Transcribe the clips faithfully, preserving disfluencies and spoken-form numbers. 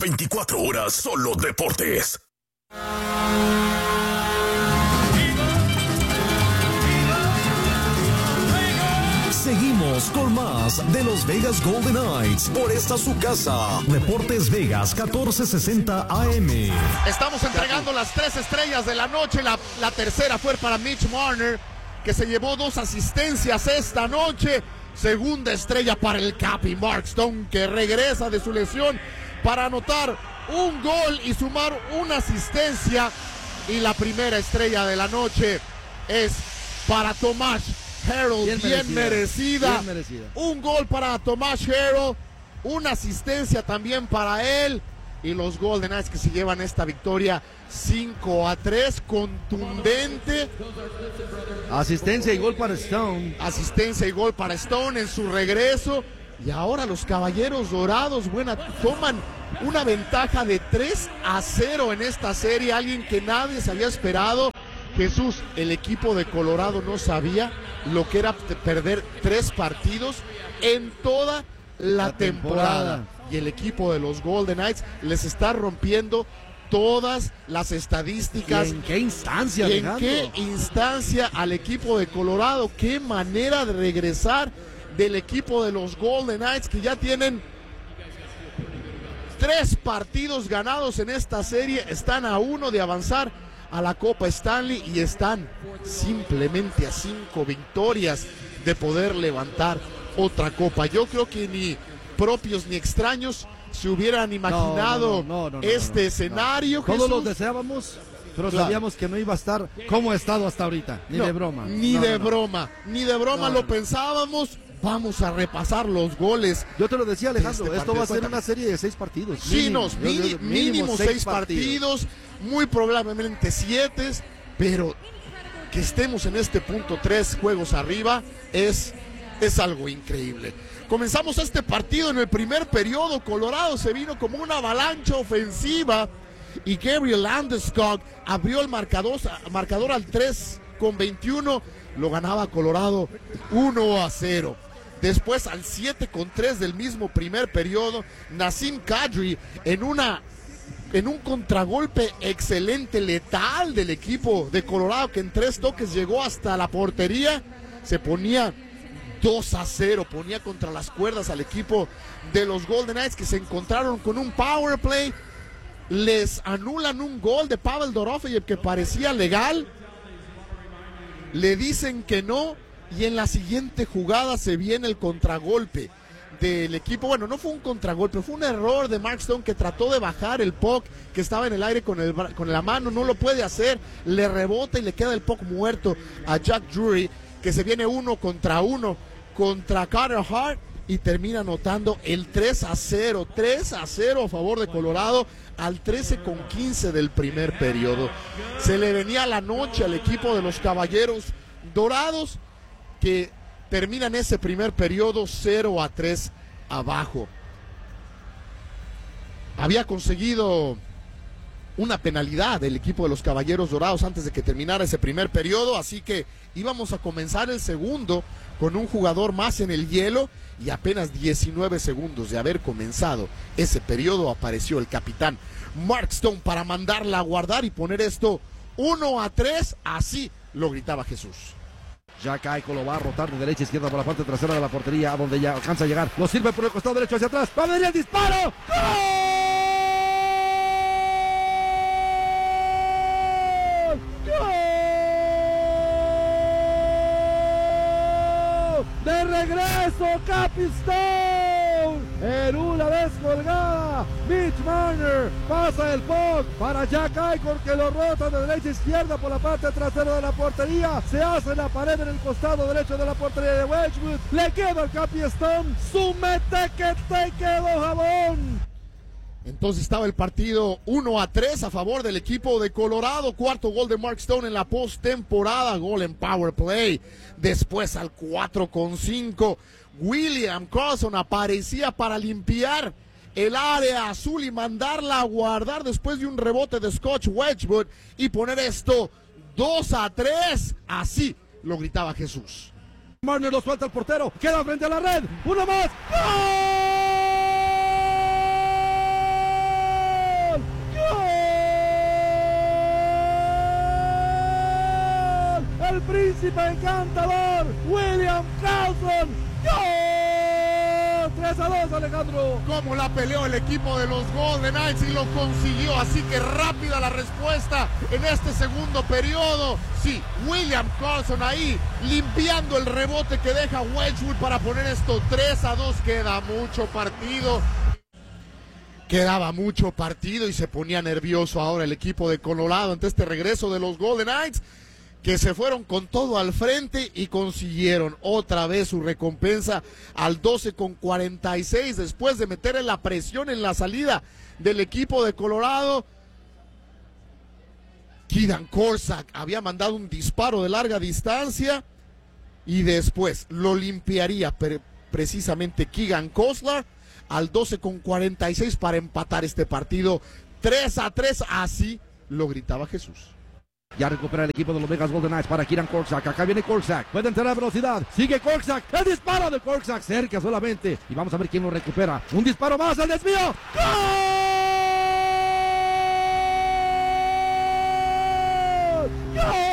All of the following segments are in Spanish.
veinticuatro horas solo deportes. Seguimos con más de los Vegas Golden Knights por esta su casa. Deportes Vegas catorce sesenta A M. Estamos entregando las tres estrellas de la noche. La, la tercera fue para Mitch Marner, que se llevó dos asistencias esta noche. Segunda estrella para el Capi Mark Stone, que regresa de su lesión para anotar un gol y sumar una asistencia. Y la primera estrella de la noche es para Tomas Hertl, bien, bien, merecida, merecida. bien merecida. Un gol para Tomas Hertl, una asistencia también para él. Y los Golden Knights que se llevan esta victoria cinco a tres, contundente. Asistencia y gol para Stone. Asistencia y gol para Stone en su regreso. Y ahora los Caballeros Dorados, buena, toman una ventaja de tres a cero en esta serie. Alguien que nadie se había esperado. Jesús, el equipo de Colorado no sabía lo que era perder tres partidos en toda la, la temporada. temporada. Y el equipo de los Golden Knights les está rompiendo todas las estadísticas. ¿Y en qué instancia? ¿Y en qué instancia al equipo de Colorado? Qué manera de regresar del equipo de los Golden Knights, que ya tienen tres partidos ganados en esta serie. Están a uno de avanzar a la Copa Stanley y están simplemente a cinco victorias de poder levantar otra copa. Yo creo que ni propios ni extraños se hubieran imaginado no, no, no, no, este no, no, escenario. Todos los deseábamos, pero claro, sabíamos que no iba a estar como ha estado hasta ahorita, ni no, de broma. Ni no, de no, broma, no. ni de broma lo pensábamos. Vamos a repasar los goles. Yo te lo decía, Alejandro, este esto va a ser una serie de seis partidos. Sí, mínimo, nos, mini, mínimo, mínimo seis, seis partidos, partidos, muy probablemente siete, pero que estemos en este punto tres juegos arriba es, es algo increíble. Comenzamos este partido en el primer periodo. Colorado se vino como una avalancha ofensiva y Gabriel Landeskog abrió el marcador, marcador al tres con veintiuno. Lo ganaba Colorado uno a cero. Después al siete con tres del mismo primer periodo, Nazem Kadri en una en un contragolpe excelente, letal del equipo de Colorado, que en tres toques llegó hasta la portería, se ponía dos a cero, ponía contra las cuerdas al equipo de los Golden Knights, que se encontraron con un power play. Les anulan un gol de Pavel Dorofeyev que parecía legal, le dicen que no, y en la siguiente jugada se viene el contragolpe del equipo. Bueno, no fue un contragolpe, fue un error de Mark Stone, que trató de bajar el puck que estaba en el aire con, el, con la mano, no lo puede hacer, le rebota y le queda el puck muerto a Jack Drury, que se viene uno contra uno contra Carter Hart y termina anotando el tres a cero, tres a cero a favor de Colorado al trece con quince del primer periodo. Se le venía la noche al equipo de los Caballeros Dorados, que terminan ese primer periodo cero a tres abajo. Había conseguido una penalidad del equipo de los Caballeros Dorados antes de que terminara ese primer periodo, así que íbamos a comenzar el segundo con un jugador más en el hielo, y apenas diecinueve segundos de haber comenzado ese periodo apareció el capitán Mark Stone para mandarla a guardar y poner esto uno a tres, así lo gritaba Jesús. Jack Eichel lo va a rotar de derecha a izquierda por la parte trasera de la portería, a donde ya alcanza a llegar, lo sirve por el costado derecho hacia atrás, va a venir el disparo, ¡gol! De regreso, Capi Stone, en una descolgada, Mitch Marner pasa el puck para Jack Eichel, que lo rota de derecha a izquierda por la parte trasera de la portería, se hace la pared en el costado derecho de la portería de Wedgwood, le queda al Capi Stone, su mete que te quedó jabón. Entonces estaba el partido uno a tres a favor del equipo de Colorado. Cuarto gol de Mark Stone en la postemporada, gol en power play. Después al cuatro con cinco, William Karlsson aparecía para limpiar el área azul y mandarla a guardar después de un rebote de Scott Wedgwood y poner esto dos a tres. Así lo gritaba Jesús. Marner lo suelta al portero, queda frente a la red, uno más, ¡gol! príncipe encantador, William Carlson. ¡Gol! tres a dos, Alejandro. Cómo la peleó el equipo de los Golden Knights y lo consiguió, así que rápida la respuesta en este segundo periodo. Sí, William Carlson ahí limpiando el rebote que deja Wedgwood para poner esto tres a dos. Queda mucho partido. Quedaba mucho partido y se ponía nervioso ahora el equipo de Colorado ante este regreso de los Golden Knights, que se fueron con todo al frente y consiguieron otra vez su recompensa al doce con cuarenta y seis después de meterle la presión en la salida del equipo de Colorado. Keegan Korczak había mandado un disparo de larga distancia y después lo limpiaría pre- precisamente Keegan Korczak al doce con cuarenta y seis para empatar este partido tres a tres, así lo gritaba Jesús. Ya recupera el equipo de los Vegas Golden Knights para Keegan Korczak. Acá viene Korczak. Puede entrar a velocidad. Sigue Korczak. El disparo de Korczak. Cerca solamente. Y vamos a ver quién lo recupera. Un disparo más. El desvío. ¡Gol! ¡Gol!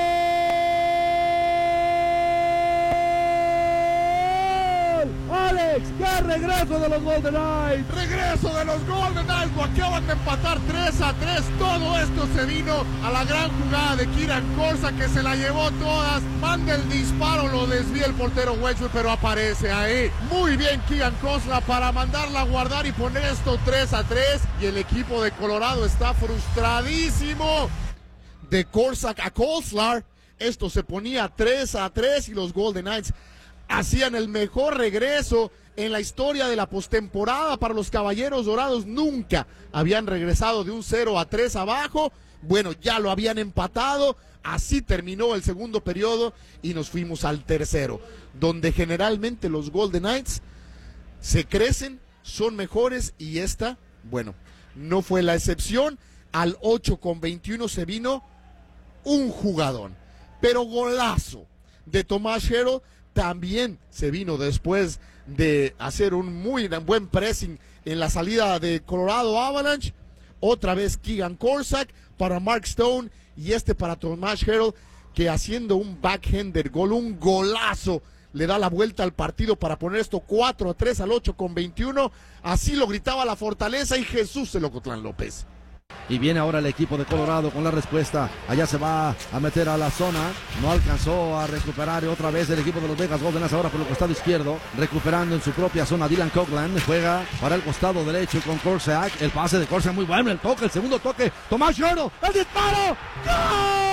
Alex, qué regreso de los Golden Knights. Regreso de los Golden Knights, lo acaban de empatar tres a tres. Todo esto se vino a la gran jugada de Keegan Korczak, que se la llevó todas. Manda el disparo, lo desvía el portero Wedgwood, pero aparece ahí. Muy bien Keegan Korczak para mandarla a guardar y poner esto tres a tres. Y el equipo de Colorado está frustradísimo. De Korczak a Korczak, esto se ponía tres a tres y los Golden Knights hacían el mejor regreso en la historia de la postemporada para los Caballeros Dorados. Nunca habían regresado de un cero a tres abajo. Bueno, ya lo habían empatado. Así terminó el segundo periodo y nos fuimos al tercero, donde generalmente los Golden Knights se crecen, son mejores, y esta, bueno, no fue la excepción. Al ocho con veintiuno se vino un jugadón, pero golazo de Tomas Hertl. También se vino después de hacer un muy buen pressing en la salida de Colorado Avalanche. Otra vez Keegan Korczak para Mark Stone y este para Tomas Hertl, que haciendo un backhander gol, un golazo, le da la vuelta al partido para poner esto cuatro a tres al ocho con veintiuno. Así lo gritaba la Fortaleza y Jesús Celocotlán López. Y viene ahora el equipo de Colorado con la respuesta. Allá se va a meter a la zona. No alcanzó a recuperar otra vez el equipo de los Vegas Golden Knights ahora por el costado izquierdo. Recuperando en su propia zona Dylan Coghlan. Juega para el costado derecho con Korczak. El pase de Korczak muy bueno. El toque, el segundo toque. Tomas Hertl. El disparo. ¡Gol!